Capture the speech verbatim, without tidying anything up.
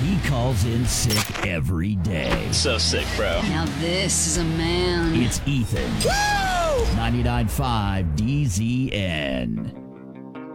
He calls in sick every day. So sick, bro. Now this is a man. It's Ethan. Woo! ninety-nine point five D Z N.